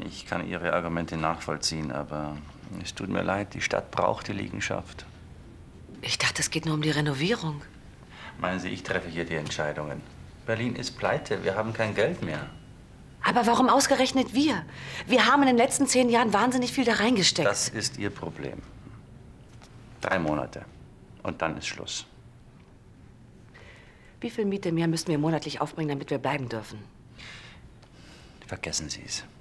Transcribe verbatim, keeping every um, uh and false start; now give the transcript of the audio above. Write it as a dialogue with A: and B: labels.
A: ich kann Ihre Argumente nachvollziehen, aber es tut mir leid, die Stadt braucht die Liegenschaft.
B: Ich dachte, es geht nur um die Renovierung.
A: Meinen Sie, ich treffe hier die Entscheidungen? Berlin ist pleite, wir haben kein Geld mehr.
B: Aber warum ausgerechnet wir? Wir haben in den letzten zehn Jahren wahnsinnig viel da reingesteckt.
A: Das ist Ihr Problem. Drei Monate. Und dann ist Schluss.
B: Wie viel Miete mehr müssen wir monatlich aufbringen, damit wir bleiben dürfen?
A: Vergessen Sie es.